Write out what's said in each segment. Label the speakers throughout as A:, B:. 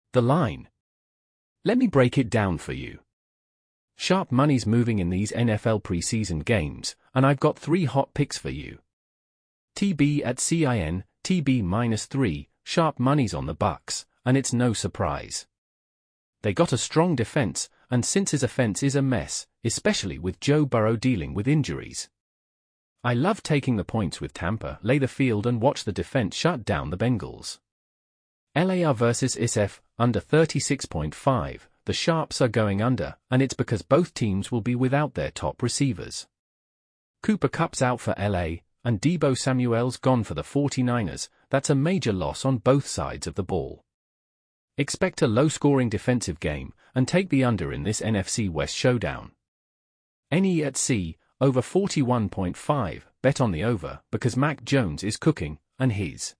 A: The line. Let me break it down for you. Sharp money's moving in these NFL preseason games, and I've got 3 hot picks for you. TB at CIN, TB -3, sharp money's on the Bucs, and it's no surprise. They got a strong defense, and since his offense is a mess, especially with Joe Burrow dealing with injuries. I love taking the points with Tampa, lay the field and watch the defense shut down the Bengals. LAR versus SF, under 36.5, the Sharps are going under, and it's because both teams will be without their top receivers. Cooper Kupp's out for LA, and Deebo Samuel's gone for the 49ers. That's a major loss on both sides of the ball. Expect a low-scoring defensive game, and take the under in this NFC West showdown. NE at C, over 41.5, bet on the over, because Mac Jones is cooking, and his.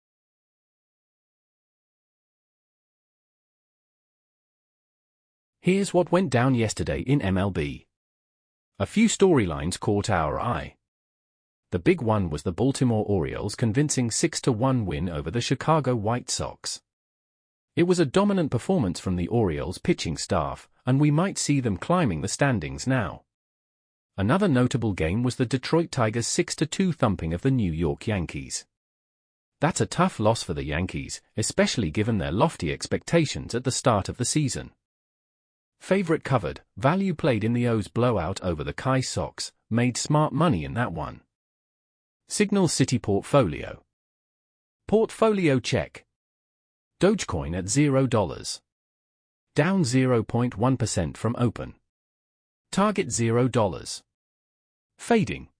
A: Here's what went down yesterday in MLB. A few storylines caught our eye. The big one was the Baltimore Orioles' convincing 6-1 win over the Chicago White Sox. It was a dominant performance from the Orioles pitching staff, and we might see them climbing the standings now. Another notable game was the Detroit Tigers' 6-2 thumping of the New York Yankees. That's a tough loss for the Yankees, especially given their lofty expectations at the start of the season. Favorite covered, value played in the O's blowout over the Chi Sox, made smart money in that one. Signal City Portfolio. Portfolio check. Dogecoin at $0. Down 0.1% from open. Target $0. Fading.